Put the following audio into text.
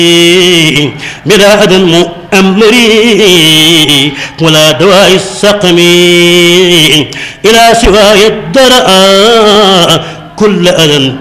بلا أذى مؤمري ولا دواء السقم إلى سواي الدرء كل أذى